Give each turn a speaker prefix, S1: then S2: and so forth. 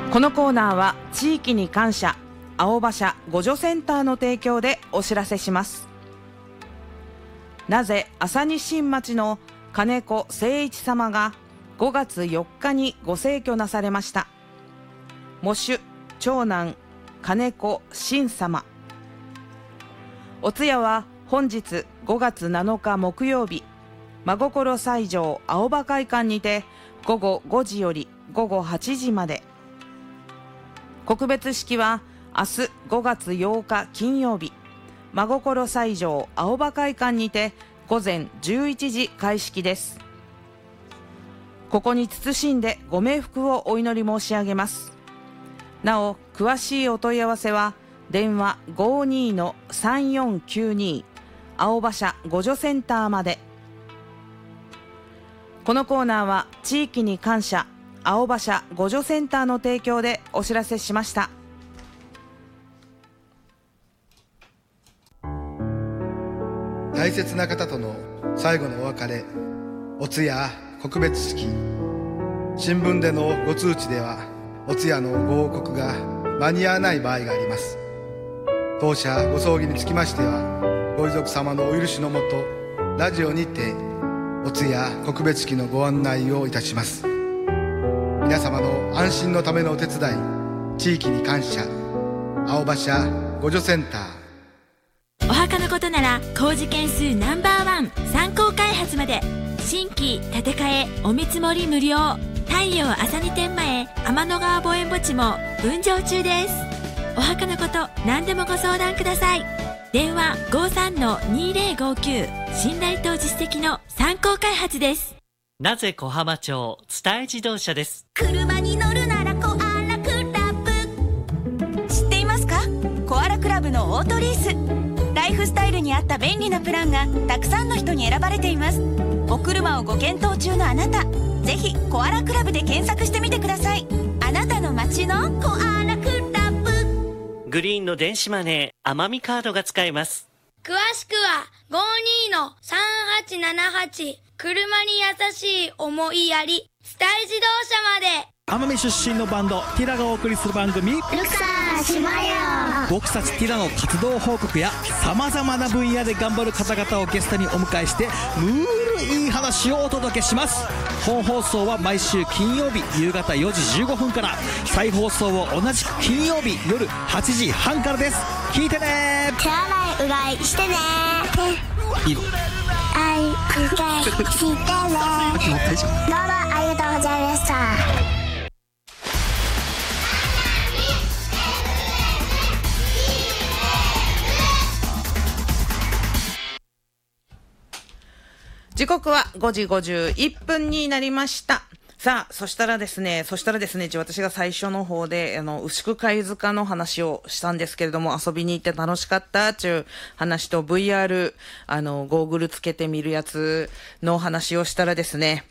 S1: このコーナーは地域に感謝青葉社互助センターの提供でお知らせします。なぜ朝日新町の金子誠一様が5月4日にご逝去なされました。喪主長男金子真様。お通夜は本日5月7日木曜日、真心斎場青葉会館にて午後5時より午後8時まで。告別式は明日5月8日金曜日、真心斎場青葉会館にて午前11時開式です。ここに謹んでご冥福をお祈り申し上げます。なお詳しいお問い合わせは電話 52-3492 青葉社互助センターまで。このコーナーは地域に感謝青葉社互助センターの提供でお知らせしました。
S2: 大切な方との最後のお別れ、お通夜告別式、新聞でのご通知ではお通夜のご報告が間に合わない場合があります。当社ご葬儀につきましてはご遺族様のお許しのもとラジオにてお通夜告別式のご案内をいたします。皆様の安心のためのお手伝い、地域に感謝青葉社互助センター。
S3: お墓のことなら工事件数No.1参考開発まで。新規建て替えお見積もり無料。太陽朝日店前天の川墓園墓地も分譲中です。お墓のこと何でもご相談ください。電話 53-2059。 信頼と実績の参考開発です。
S4: なぜ小浜町伝え自動車です。
S5: 車に乗るならコアラクラブ。知っていますか？コアラクラブのオートリース。ライフスタイルに合った便利なプランがたくさんの人に選ばれています。お車をご検討中のあなた、ぜひコアラクラブで検索してみてください。あなたの街のコアラクラブ。
S4: グリーンの電子マネー奄美カードが使えます。
S6: 詳しくは 52-3878 車に優しい思いやりスタイ自動車まで。
S7: 奄美出身のバンドティラがお送りする番組、
S8: ルクサーしまよ。
S7: 僕たちティラの活動報告やさまざまな分野で頑張る方々をゲストにお迎えしてムールいい話をお届けします。本放送は毎週金曜日夕方4時15分から、再放送を同じく金曜日夜8時半からです。聞いてね。
S8: 手洗いうがいしてね。
S7: いいの
S8: 愛うがいしてね。どうもありがとうございました。
S1: 時刻は5時51分になりました。さあ、そしたらですね、私が最初の方で、牛久貝塚の話をしたんですけれども、遊びに行って楽しかったっていう話と VR、ゴーグルつけてみるやつの話をしたらですね、